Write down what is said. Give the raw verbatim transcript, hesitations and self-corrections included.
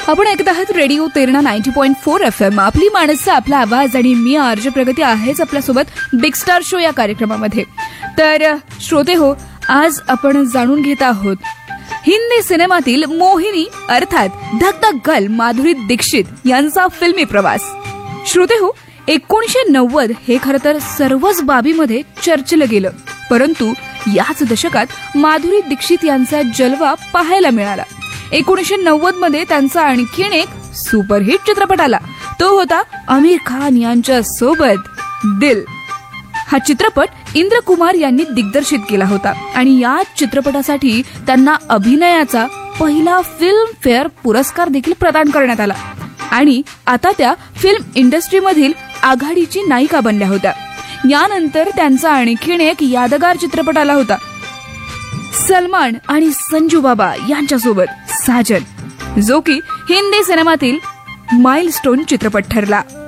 आपण ऐकत आहात radio Terna ninety point four F M. आपली माणसं, आपला आवाज आणि मी आर्ज प्रगती आहेच आपल्यासोबत बिग स्टार शो या कार्यक्रमामध्ये. तर श्रोते हो, आज आपण जाणून घेत आहोत हिंदी सिनेमातील मोहिनी अर्थात धकधक गर्ल माधुरी दीक्षित यांचा फिल्मी प्रवास. श्रोते हो, एकोणीसशे नव्वद हे खरं तर सर्वच बाबीमध्ये चर्चेलं गेलं, परंतु याच दशकात माधुरी दीक्षित यांचा जलवा पाहायला मिळाला. एकोणीसशे नव्वद मध्ये त्यांचा आणखीन एक सुपरहिट चित्रपट आला, तो होता आमिर खान यांच्या सोबत दिल. हा चित्रपट इंद्र कुमार यांनी दिग्दर्शित केला होता आणि या चित्रपटासाठी त्यांना अभिनयाचा पहिला फिल्म फेअर पुरस्कार देखील प्रदान करण्यात आला आणि आता त्या फिल्म इंडस्ट्रीमधील आघाडीची नायिका बनल्या होत्या. यानंतर त्यांचा आणखीन एक यादगार चित्रपट आला होता सलमान आणि संजू बाबा यांच्यासोबत साजन, जो की हिंदी सिनेमातील माइलस्टोन चित्रपट ठरला.